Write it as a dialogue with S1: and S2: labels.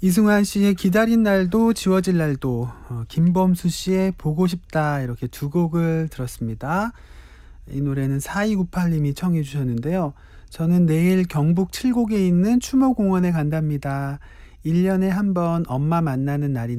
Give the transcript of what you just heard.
S1: 이승환 씨의 기다린 날도 지워질 날도, 김범수 씨의 보고 싶다, 이렇게 두 곡을 들었습니다. 이 노래는 4298님이 청해 주셨는데요. 저는 내일 경북 칠곡에 있는 추모공원에 간답니다. 1년에 한 번 엄마 만나는 날인데